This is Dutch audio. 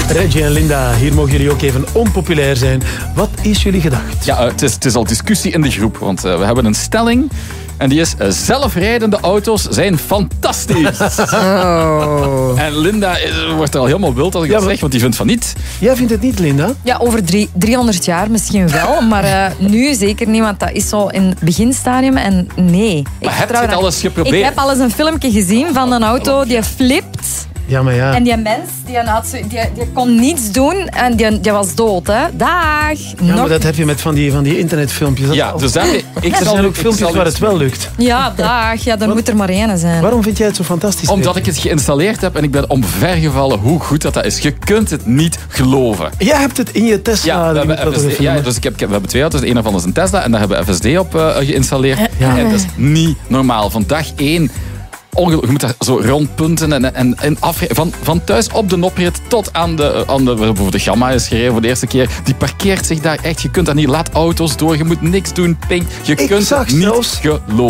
Reggie en Linda, hier mogen jullie ook even onpopulair zijn. Wat is jullie gedacht? Ja, het is al discussie in de groep, want we hebben een stelling. En die is, zelfrijdende auto's zijn fantastisch. Oh. En Linda wordt er al helemaal wild als ik dat zeg, want die vindt van niet. Jij vindt het niet, Linda? Ja, over 300 jaar misschien wel, maar nu zeker niet, want dat is zo in het beginstadium en nee. Maar heb je het al eens geprobeerd? Ik heb al eens een filmpje gezien van een auto die flipt. Ja, maar ja. En die mens die kon niets doen en die was dood. Hè. Dag. Ja, maar dat heb je met van die internetfilmpjes. Ja, dus er zijn ook filmpjes waar het wel lukt. Ja, dag. Ja, dan moet er maar één zijn. Waarom vind jij het zo fantastisch? Omdat ik het geïnstalleerd heb en ik ben omvergevallen hoe goed dat is. Je kunt het niet geloven. Jij hebt het in je Tesla. Ja, dus we hebben 2 auto's. Een daarvan is een Tesla en daar hebben we FSD op geïnstalleerd. Ja. En dat is niet normaal. Van dag 1... Je moet daar zo rondpunten en van thuis op de Noprit tot aan de Gamma is gereden voor de eerste keer. Die parkeert zich daar echt. Je kunt dat niet. Laat auto's door. Je moet niks doen. Pink. Je kunt het niet geloven.